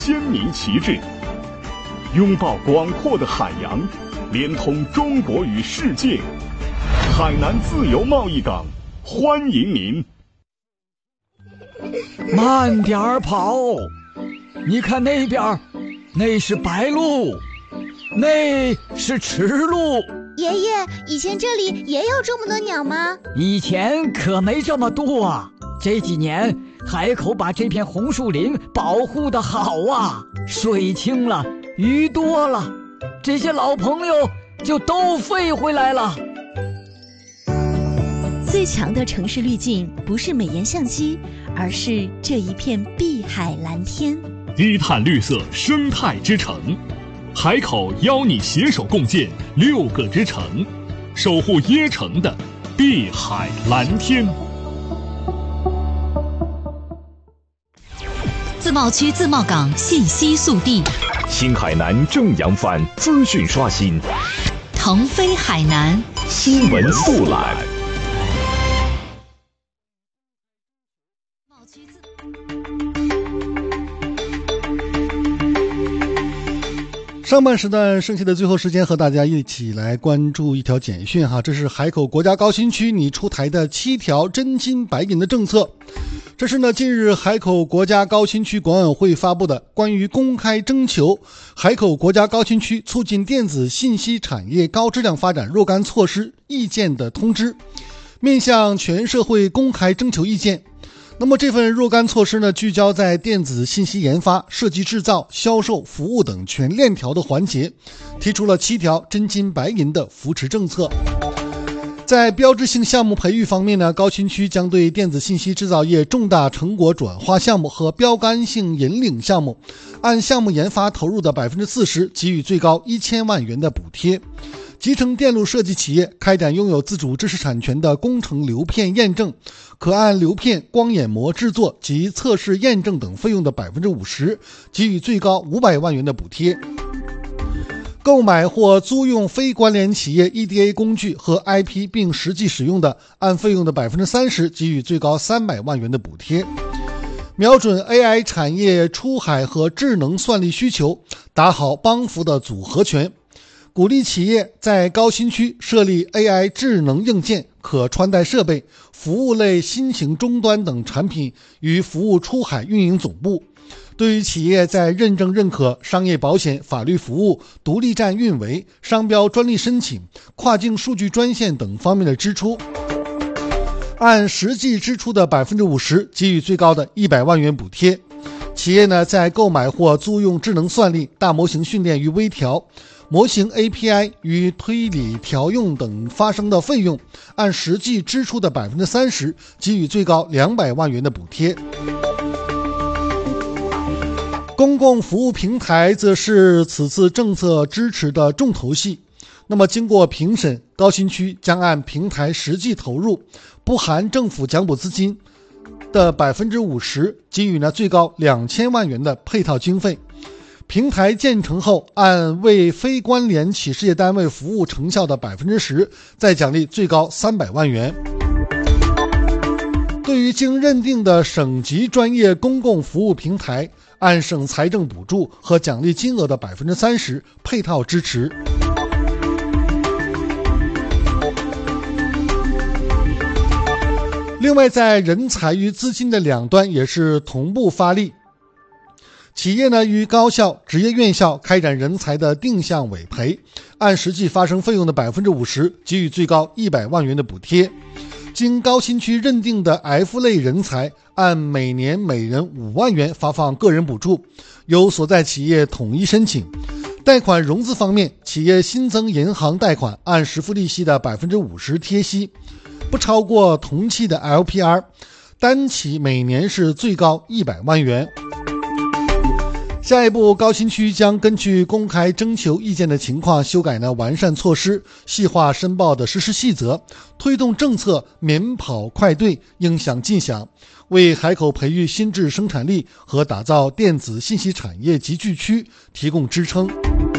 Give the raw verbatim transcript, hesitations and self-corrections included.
鲜明旗帜，拥抱广阔的海洋，连通中国与世界。海南自由贸易港欢迎您。 慢点儿跑，你看那边，那是白鹭，那是池鹭。 爷爷，以前这里也有这么多鸟吗？ 以前可没这么多啊，这几年海口把这片红树林保护得好啊，水清了，鱼多了，这些老朋友就都飞回来了。 最强的城市滤镜不是美颜相机，而是这一片碧海蓝天。 低碳绿色生态之城，海口邀你携手共建六个之城，守护椰城的碧海蓝天。 自贸区自贸港信息速递， 新海南正扬帆资讯刷新， 腾飞海南新闻速览。 上半时段剩下的最后时间，和大家一起来关注一条简讯哈，这是海口国家高新区拟出台的七条真金白银的政策。这是呢，近日海口国家高新区管委会发布的关于公开征求海口国家高新区促进电子信息产业高质量发展若干措施意见的通知，面向全社会公开征求意见。那么这份若干措施呢，聚焦在电子信息研发、设计制造、销售、服务等全链条的环节，提出了七条真金白银的扶持政策。在标志性项目培育方面呢，高新区将对电子信息制造业重大成果转化项目和标杆性引领项目，按项目研发投入的 百分之四十 给予最高一千万元的补贴。集成电路设计企业开展拥有自主知识产权的工程流片验证，可按流片、光眼膜制作及测试验证等费用的 百分之五十 给予最高五百万元的补贴。购买或租用非关联企业 E D A 工具和 I P 并实际使用的，按费用的 百分之三十 给予最高三百万元的补贴。瞄准 A I 产业出海和智能算力需求，打好帮扶的组合拳，鼓励企业在高新区设立 A I 智能硬件、可穿戴设备、服务类新型终端等产品与服务出海运营总部。对于企业在认证认可、商业保险、法律服务、独立站运维、商标专利申请、跨境数据专线等方面的支出，按实际支出的 百分之五十 给予最高的一百万元补贴。企业呢，在购买或租用智能算力、大模型训练与微调、模型 A P I 与推理调用等发生的费用，按实际支出的 百分之三十 给予最高两百万元的补贴。公共服务平台则是此次政策支持的重头戏。那么经过评审，高新区将按平台实际投入，不含政府奖补资金的 百分之五十 给予呢最高两千万元的配套经费。平台建成后，按为非关联企事业单位服务成效的 百分之十 再奖励最高三百万元。对于经认定的省级专业公共服务平台，按省财政补助和奖励金额的 百分之三十 配套支持。另外，在人才与资金的两端也是同步发力。企业呢与高校、职业院校开展人才的定向委培，按实际发生费用的 百分之五十 给予最高一百万元的补贴。经高新区认定的 F 类人才，按每年每人五万元发放个人补助，由所在企业统一申请。贷款融资方面，企业新增银行贷款按实付利息的 百分之五十 贴息，不超过同期的 L P R， 单期每年是最高一百万元。下一步，高新区将根据公开征求意见的情况修改呢完善措施，细化申报的实施细则，推动政策免跑快队，应响尽响，为海口培育新质生产力和打造电子信息产业集聚区提供支撑。